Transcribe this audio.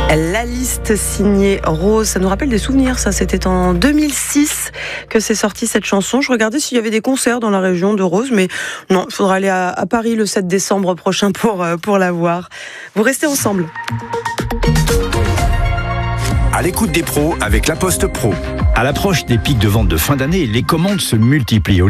La liste signée Rose, ça nous rappelle des souvenirs, ça c'était en 2006 que c'est sorti cette chanson. Je regardais s'il y avait des concerts dans la région de Rose, mais non, il faudra aller à Paris le 7 décembre prochain pour la voir. Vous restez ensemble. À l'écoute des pros avec La Poste Pro. À l'approche des pics de vente de fin d'année, les commandes se multiplient.